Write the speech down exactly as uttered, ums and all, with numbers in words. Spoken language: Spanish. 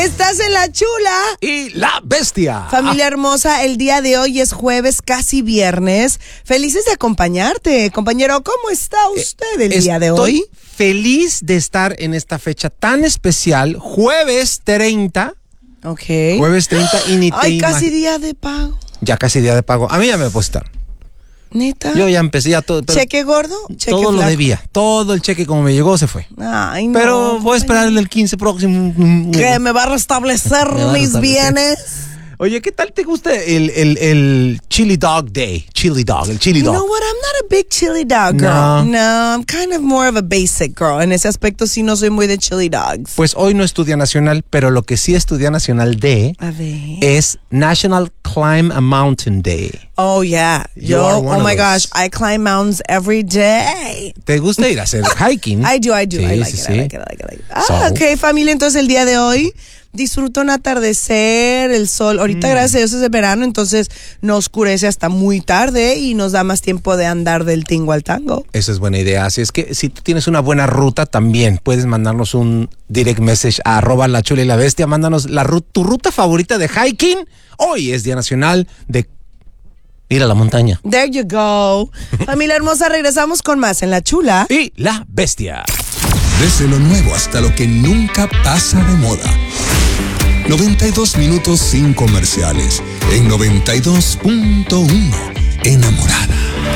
Estás en La Chula y La Bestia. Familia hermosa, el día de hoy es jueves, casi viernes. Felices de acompañarte. Compañero, ¿cómo está usted el eh, día de hoy? Estoy feliz de estar en esta fecha tan especial, jueves treinta. Ok. Jueves treinta y ni te Ay, casi imag- día de pago. Ya casi día de pago. A mí ya me depositaron. ¿Neta? Yo ya empecé, ya todo. pero ¿Cheque gordo? ¿Cheque todo lo flaco? debía. Todo el cheque como me llegó se fue. Ay, no. Pero voy a esperar el del quince próximo. Que me va a restablecer Me va a mis restablecer. bienes. Oye, ¿qué tal te gusta el, el, el Chili Dog Day? Chili Dog, el Chili You Dog. know what? I'm not a big chili dog girl. No. No, I'm kind of more of a basic girl. En ese aspecto sí no soy muy de chili dogs. Pues hoy no es tu día nacional, pero lo que sí es tu día nacional de A ver. es National Climb a Mountain Day. Oh, yeah. You Yo, are one oh of my those. gosh, I climb mountains every day. ¿Te gusta ir a hacer hiking? I do, I do. Sí, I like sí, it, sí. I like it, I like it, I like it. Ah, So- ok, familia, entonces el día de hoy disfruto un atardecer, el sol. Ahorita, Mm. gracias a Dios, es de verano, entonces no oscurece hasta muy tarde y nos da más tiempo de andar del tingo al tango. Esa es buena idea. Así es que si tú tienes una buena ruta, también puedes mandarnos un direct message a arroba la chula y la bestia. Mándanos la ru- tu ruta favorita de hiking. Hoy es Día Nacional de ir a la montaña. There you go. Familia hermosa, regresamos con más en La Chula. Y la bestia. Desde lo nuevo hasta lo que nunca pasa de moda. noventa y dos minutos sin comerciales. En noventa y dos punto uno. Enamorada.